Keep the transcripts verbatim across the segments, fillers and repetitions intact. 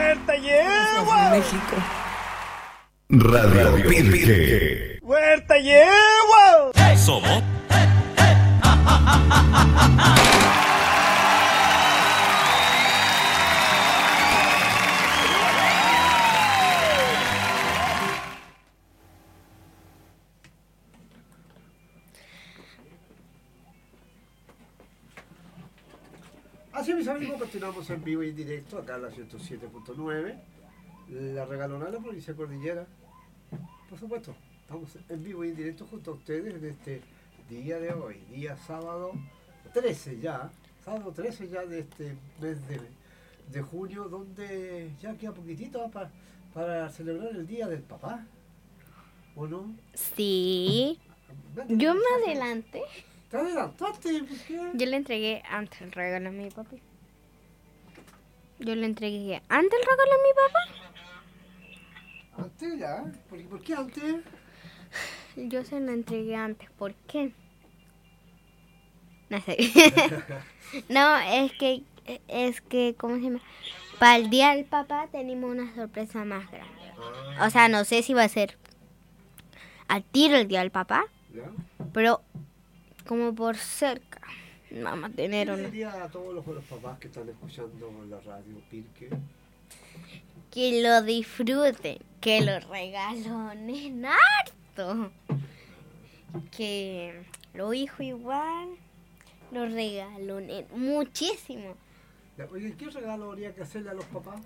¡Huerta yegua! México. Radio Pirque. ¡Huerta yegua! Somos Así, mis amigos, continuamos en vivo y en directo acá en la ciento siete punto nueve, la regalona de la provincia de Cordillera. Por supuesto, estamos en vivo y en directo junto a ustedes en este día de hoy, día sábado trece ya, sábado trece ya de este mes de, de junio, donde ya queda poquitito para, para celebrar el Día del Papá, ¿o no? Sí. Yo me adelanté. ¿Te adelantaste? ¿Por qué? Yo le entregué antes el regalo a mi papi. Yo le entregué antes el regalo a mi papá. Antes ya. ¿Por, ¿Por qué antes? Yo se lo entregué antes. ¿Por qué? No sé. No, es que, es que, ¿cómo se llama? Para el Día del Papá tenemos una sorpresa más grande. Ah, O sea, no sé si va a ser al tiro el Día del Papá, ¿ya? pero como por cerca. Vamos a tener ¿Qué una. le diría a todos los, los papás que están escuchando la radio Pirque? Que lo disfruten, que lo regalonen harto. Que los hijos igual lo regalonen muchísimo. Ya, oye, ¿qué regalo habría que hacerle a los papás?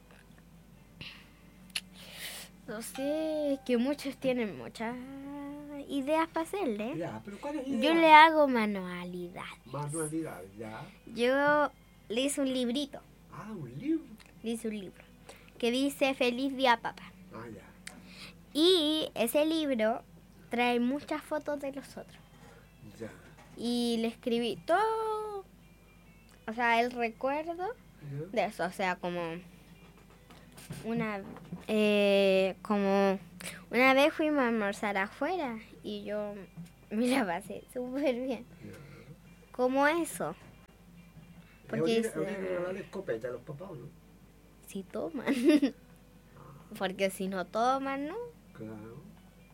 No sé, que muchos tienen muchas ideas para hacerle. Ya, pero ¿cuál es la Yo idea? le hago manualidad. Manualidades, ya. Yo le hice un librito, Ah, un libro. le hice un libro, que dice Feliz Día Papá. Ah, ya. Y ese libro trae muchas fotos de los otros. Ya. Y le escribí todo, o sea, el recuerdo ¿Ya? de eso, o sea, como una, eh, como una vez fuimos a almorzar afuera y yo me la pasé súper bien. Ya. Como eso, porque Habría- es, habría que eh, regalarle escopeta a los papás, ¿no? si toman, porque si no toman, ¿no? Claro.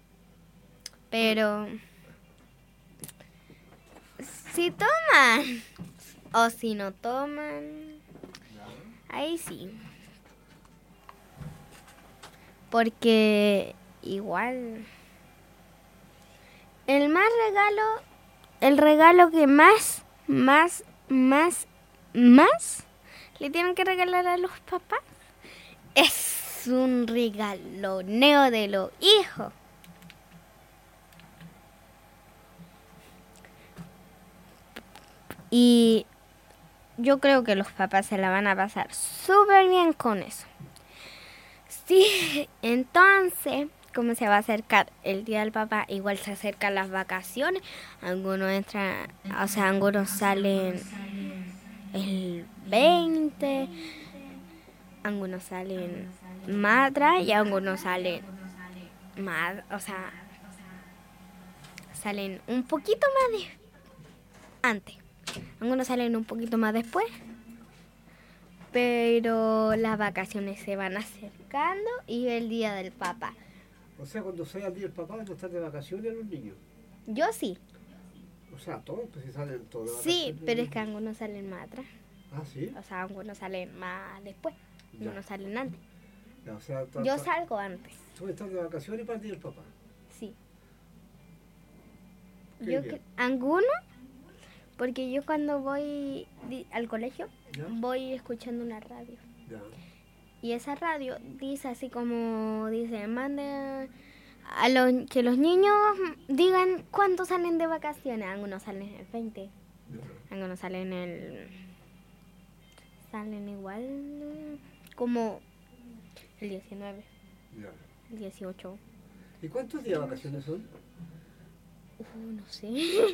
Pero si toman o si no toman, Ya. ahí sí. Porque igual el más regalo, el regalo que más, más, más, más le tienen que regalar a los papás es un regaloneo de los hijos. Y yo creo que los papás se la van a pasar súper bien con eso. Sí, entonces, como se va a acercar el Día del Papá, igual se acercan las vacaciones. Algunos entran, o sea, algunos salen el veinte, algunos salen más atrás y algunos salen más, o sea, salen un poquito más de antes. Algunos salen un poquito más después, pero las vacaciones se van acercando y el Día del Papá. O sea, cuando sea el día del papá, van a estar de vacaciones los niños. Yo sí, O sea, todos, pues si salen todos de sí, vacaciones. pero es que algunos salen más atrás, Ah, sí. o sea, algunos salen más después, Ya. algunos salen antes. Ya, o sea, ta- Yo ta- salgo antes, tú estás de vacaciones para el día del papá. sí. Qué Yo bien. que, algunos, porque yo cuando voy di- al colegio, ¿Ya? voy escuchando una radio. Ya. Y esa radio dice así como, dice, mande a los, que los niños digan cuántos salen de vacaciones. Algunos salen el veinte, Ya. algunos salen el... Salen igual eh, como el diecinueve, Ya. el dieciocho. ¿Y cuántos días de vacaciones son? Uh, no sé.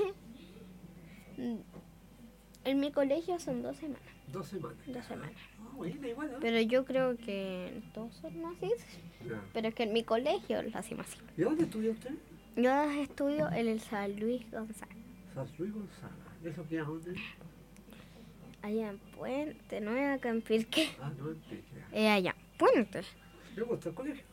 En mi colegio son dos semanas, Dos semanas. dos semanas. Ah, bueno, igual, ¿eh? Pero yo creo que todos son así. Ya. Pero es que en mi colegio lo hacemos así. ¿Y dónde estudia usted? Yo estudio en el San Luis Gonzaga. San Luis Gonzaga. ¿Eso queda dónde? Allá en Puente Nueva, acá en Pirque. Ah, no, en Pirque. Es allá. Puente. ¿Le gusta el colegio?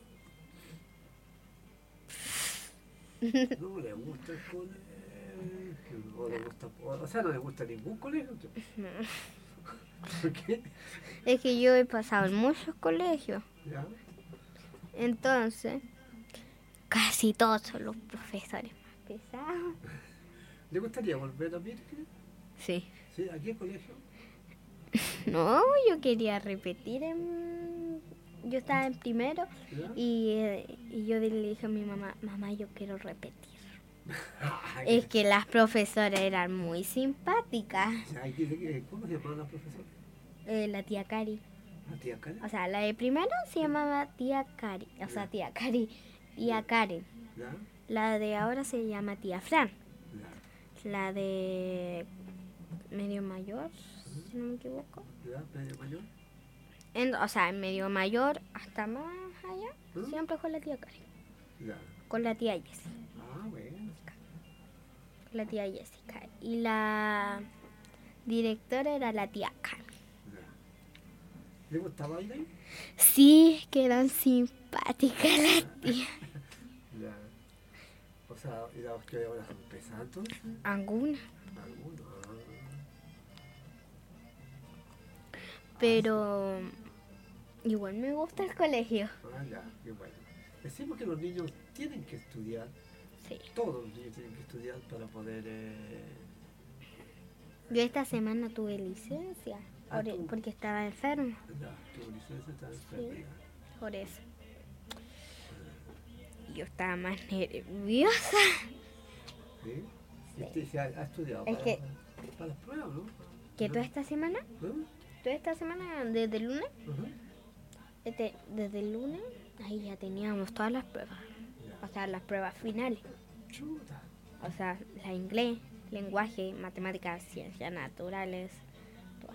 No le gusta el colegio. O, le gusta, o sea, no le gusta ningún colegio. ¿Por qué? Es que yo he pasado en muchos colegios. ¿Ya? Entonces, casi todos son los profesores más pesados. ¿Le gustaría volver a Pirque? Sí. ¿Sí? ¿A qué colegio? No, yo quería repetir en... Yo estaba en primero ¿Ya? y, eh, y yo le dije a mi mamá, mamá, yo quiero repetir. Ay, Es que las profesoras eran muy simpáticas. ay, ¿qué- qué- ¿Cómo se llama la profesora? Eh, la tía Cari. ¿La tía Karen? O sea, la de primero se llamaba tía Cari. O sea, tía Cari. Tía Karen. ¿Ya? La de ahora se llama tía Fran. ¿Ya? La de medio mayor, si no me equivoco. ¿Ya? ¿Medio mayor? En- o sea, en medio mayor hasta más allá, ¿Mm? siempre con la tía Cari. ¿Ya? Con la tía Jessica. Ah, bueno. Con la tía Jessica. Y la directora era la tía Cami. ¿Ya? ¿Le gustaba ir ahí? Sí, que eran simpáticas las tías. Ya. O sea, ¿y las que ahora son pesadas entonces? Algunas. Algunos. Ah. Pero igual me gusta el colegio. Ah, ya, qué bueno. Decimos que los niños tienen que estudiar, Sí. todos los niños tienen que estudiar para poder... Eh... Yo esta semana tuve licencia Ah, por- tú. porque estaba enferma. Ya, tu licencia está enferma ya. Por eso. Yo estaba más nerviosa. ¿Sí? ¿Y usted se ha, ha estudiado Es para, que- para las pruebas, no? Que toda esta semana, ¿Eh? toda esta semana, desde el lunes, Ajá. este, desde el lunes, ahí ya teníamos todas las pruebas. Ya. O sea, las pruebas finales. Chuta. O sea, la inglés, lenguaje, matemáticas, ciencias naturales. todo.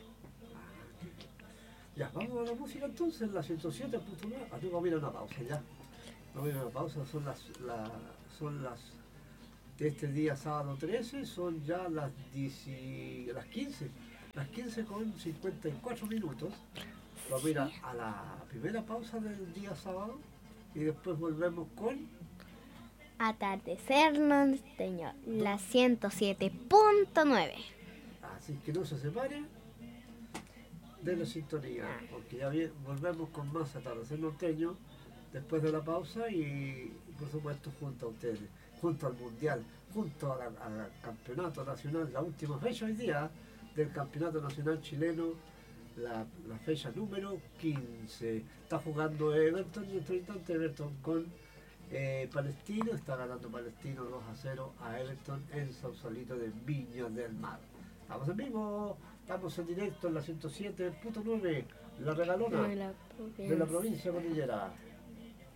Ya, vamos a la música entonces, la ciento siete punto nueve. Ah, no, vamos a ir a una pausa ya. Vamos a ir a una pausa, son las, la, son las de este día sábado trece, son ya las, diez, las quince, las quince con cincuenta y cuatro minutos. Vamos a ir a, a la primera pausa del día sábado y después volvemos con... Atardecer norteño, la ciento siete punto nueve. Así que no se separe de la sintonía, porque ya bien, volvemos con más Atardecer Norteño después de la pausa y por supuesto junto a ustedes, junto al Mundial, junto a la- al Campeonato Nacional, la última fecha hoy día del Campeonato Nacional Chileno, la, la fecha número quince. Está jugando Everton y entre instante Everton con eh, Palestino, está ganando Palestino dos a cero a Everton en Sausalito de Viña del Mar. Estamos en vivo, estamos en directo en la ciento siete punto nueve, la regalona De la de la provincia cordillera.